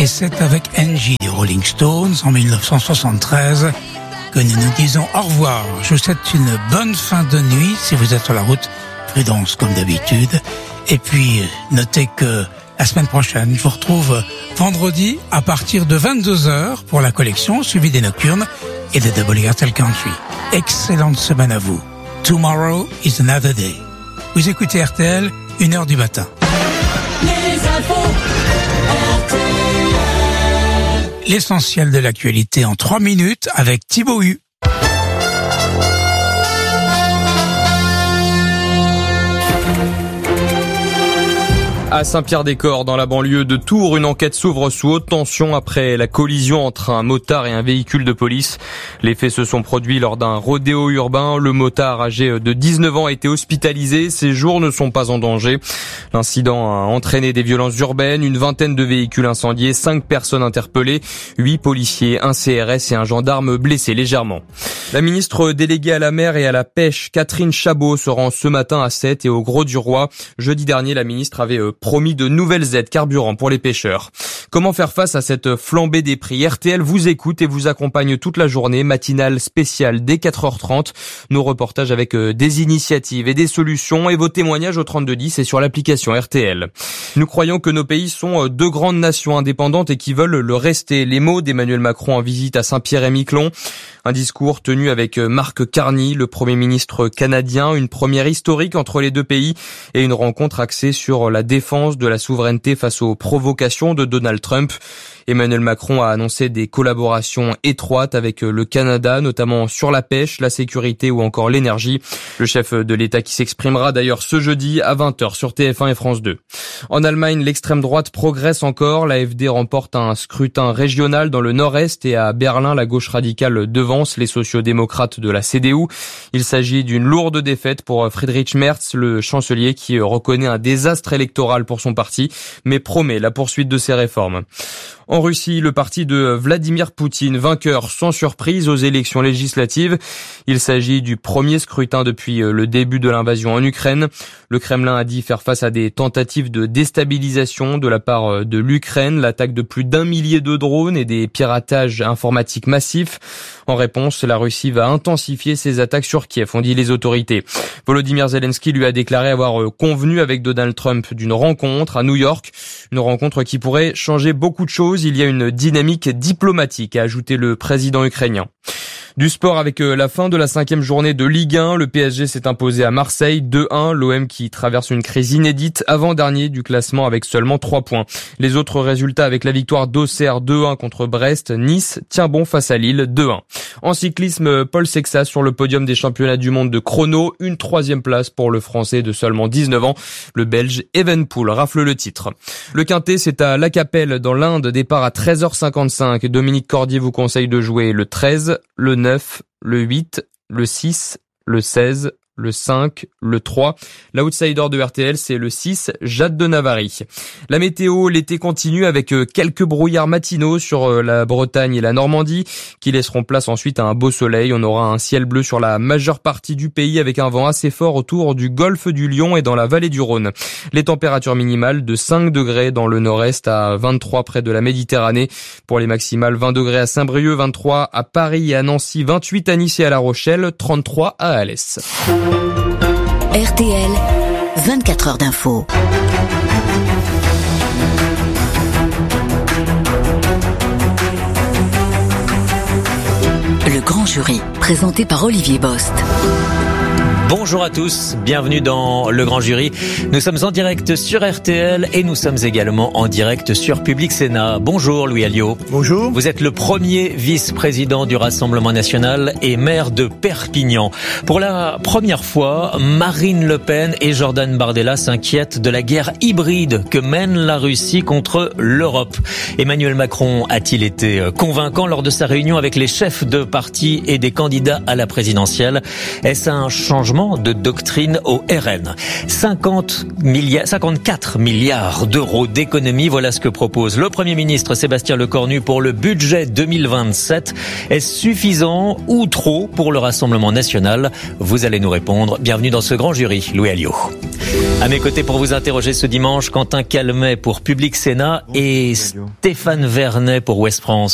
Et c'est avec Angie des Rolling Stones en 1973 que nous nous disons au revoir. Je vous souhaite une bonne fin de nuit si vous êtes sur la route. Prudence comme d'habitude. Et puis, notez que la semaine prochaine, je vous retrouve vendredi à partir de 22h pour la collection, suivie des Nocturnes et de WRTL Country. Excellente semaine à vous. Tomorrow is another day. Vous écoutez RTL, 1h du matin. Les infos RTL. L'essentiel de l'actualité en 3 minutes avec Thibaut Hu. À Saint-Pierre-des-Corps, dans la banlieue de Tours, une enquête s'ouvre sous haute tension après la collision entre un motard et un véhicule de police. Les faits se sont produits lors d'un rodéo urbain. Le motard, âgé de 19 ans, a été hospitalisé. Ses jours ne sont pas en danger. L'incident a entraîné des violences urbaines, une vingtaine de véhicules incendiés, 5 personnes interpellées, 8 policiers, un CRS et un gendarme blessés légèrement. La ministre déléguée à la mer et à la pêche, Catherine Chabot, se rend ce matin à Sète et au Gros-du-Roi. Jeudi dernier, la ministre avait promis de nouvelles aides carburant pour les pêcheurs. Comment faire face à cette flambée des prix? RTL vous écoute et vous accompagne toute la journée, matinale spéciale dès 4h30. Nos reportages avec des initiatives et des solutions et vos témoignages au 3210 et sur l'application RTL. Nous croyons que nos pays sont deux grandes nations indépendantes et qui veulent le rester. Les mots d'Emmanuel Macron en visite à Saint-Pierre-et-Miquelon. Un discours tenu avec Mark Carney, le Premier ministre canadien, une première historique entre les deux pays et une rencontre axée sur la défense de la souveraineté face aux provocations de Donald Trump. Emmanuel Macron a annoncé des collaborations étroites avec le Canada, notamment sur la pêche, la sécurité ou encore l'énergie. Le chef de l'État qui s'exprimera d'ailleurs ce jeudi à 20h sur TF1 et France 2. En Allemagne, l'extrême droite progresse encore. L'AfD remporte un scrutin régional dans le nord-est et à Berlin, la gauche radicale devance les sociodémocrates de la CDU. Il s'agit d'une lourde défaite pour Friedrich Merz, le chancelier qui reconnaît un désastre électoral pour son parti, mais promet la poursuite de ses réformes. En Russie, le parti de Vladimir Poutine, vainqueur sans surprise aux élections législatives. Il s'agit du premier scrutin depuis le début de l'invasion en Ukraine. Le Kremlin a dit faire face à des tentatives de déstabilisation de la part de l'Ukraine, l'attaque de plus d'1 millier de drones et des piratages informatiques massifs. En réponse, la Russie va intensifier ses attaques sur Kiev, ont dit les autorités. Volodymyr Zelensky lui a déclaré avoir convenu avec Donald Trump d'une rencontre à New York, une rencontre qui pourrait changer beaucoup de choses. Il y a une dynamique diplomatique, a ajouté le président ukrainien. Du sport avec la fin de la 5e journée de Ligue 1. Le PSG s'est imposé à Marseille 2-1. L'OM qui traverse une crise inédite, avant-dernier du classement avec seulement 3 points. Les autres résultats avec la victoire d'Auxerre 2-1 contre Brest. Nice tient bon face à Lille 2-1. En cyclisme, Paul Sexas sur le podium des championnats du monde de chrono. Une 3e place pour le Français de seulement 19 ans. Le Belge Evenepoel rafle le titre. Le Quintet, c'est à La Capelle dans l'Inde. Départ à 13h55. Dominique Cordier vous conseille de jouer le 13, le 9, le 8, le 6, le 16, le 5, le 3. L'outsider de RTL, c'est le 6, Jade de Navarry. La météo, l'été continue avec quelques brouillards matinaux sur la Bretagne et la Normandie qui laisseront place ensuite à un beau soleil. On aura un ciel bleu sur la majeure partie du pays avec un vent assez fort autour du golfe du Lion et dans la vallée du Rhône. Les températures minimales de 5 degrés dans le nord-est à 23 près de la Méditerranée. Pour les maximales, 20 degrés à Saint-Brieuc, 23 à Paris et à Nancy, 28 à Nice et à La Rochelle, 33 à Alès. RTL, 24 heures d'info. Le grand jury, présenté par Olivier Bost. Bonjour à tous, bienvenue dans le Grand Jury. Nous sommes en direct sur RTL et nous sommes également en direct sur Public Sénat. Bonjour Louis Alliot. Bonjour. Vous êtes le premier vice-président du Rassemblement National et maire de Perpignan. Pour la première fois, Marine Le Pen et Jordan Bardella s'inquiètent de la guerre hybride que mène la Russie contre l'Europe. Emmanuel Macron a-t-il été convaincant lors de sa réunion avec les chefs de parti et des candidats à la présidentielle? Est-ce un changement de doctrine au RN? 54 milliards d'euros d'économies, voilà ce que propose le Premier ministre Sébastien Lecornu pour le budget 2027. Est-ce suffisant ou trop pour le Rassemblement national? Vous allez nous répondre. Bienvenue dans ce Grand Jury, Louis Alliot. À mes côtés pour vous interroger ce dimanche, Quentin Calmet pour Public Sénat et Stéphane Vernet pour Ouest France.